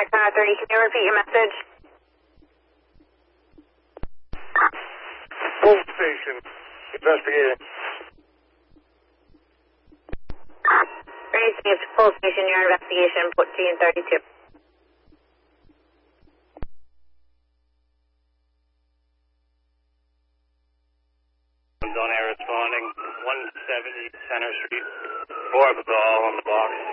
Icon 30, can you repeat your message? Full station. Investigating. Ready to give to full station, your investigation, 1432. Zone air responding, 170 Center Street, 4 of the all on the box.